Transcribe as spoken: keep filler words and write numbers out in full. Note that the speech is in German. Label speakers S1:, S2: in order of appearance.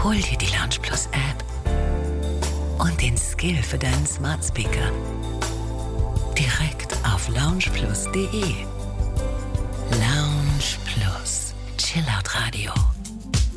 S1: Hol dir die Lounge Plus App und den Skill für deinen Smart Speaker direkt auf lounge plus punkt de. Lounge Plus, Chillout Radio.